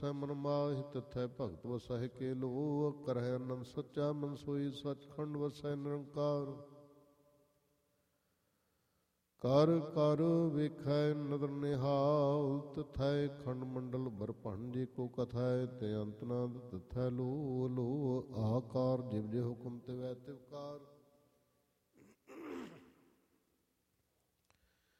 ਤਥੈ ਮਨ ਮਾਹਿ ਤਥੈ ਭਗਤ ਵਸਹਿ ਕੇ ਲੋ। ਕਰਹਿ ਅਨੰਦ ਸੱਚਾ ਮਨ ਸੋਈ ਸਚਖੰਡ ਵਸੈ ਨਿਰੰਕਾਰ। ਕਰ ਕਰ ਵੇਖੈ ਨਦਰ ਨਿਹਾਲ ਤਥੈ ਖੰਡ ਮੰਡਲ ਬਰਭੰਡ। ਜੇ ਕੋ ਕਥੈ ਤੇ ਅੰਤ ਨਾ ਤਥੈ ਲੋ ਲੋ। ਆਕਾਰ ਜਿਵ ਜੇ ਹੁਕਮ ਤਿਵੈ ਤਿਵ ਕਾਰ।